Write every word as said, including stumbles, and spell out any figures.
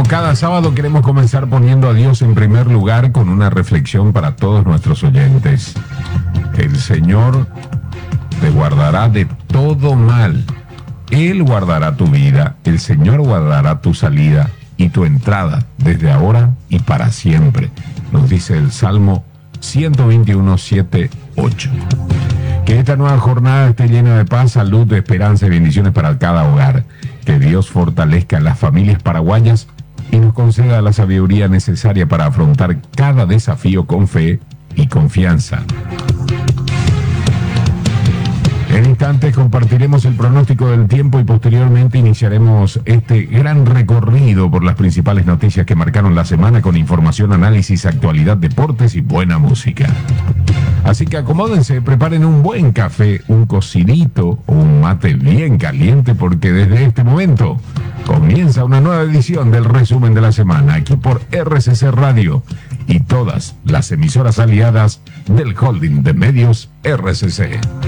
cada sábado queremos comenzar poniendo a Dios en primer lugar con una reflexión para todos nuestros oyentes. El Señor te guardará de todo mal. Él guardará tu vida, el Señor guardará tu salida y tu entrada desde ahora y para siempre. Nos dice el Salmo ciento veintiuno, siete, ocho. Que esta nueva jornada esté llena de paz, salud, esperanza y bendiciones para cada hogar. Que Dios fortalezca a las familias paraguayas y nos conceda la sabiduría necesaria para afrontar cada desafío con fe y confianza. En instantes compartiremos el pronóstico del tiempo y posteriormente iniciaremos este gran recorrido por las principales noticias que marcaron la semana con información, análisis, actualidad, deportes y buena música. Así que acomódense, preparen un buen café, un cocidito o un mate bien caliente porque desde este momento comienza una nueva edición del resumen de la semana aquí por R C C Radio y todas las emisoras aliadas del holding de medios R C C.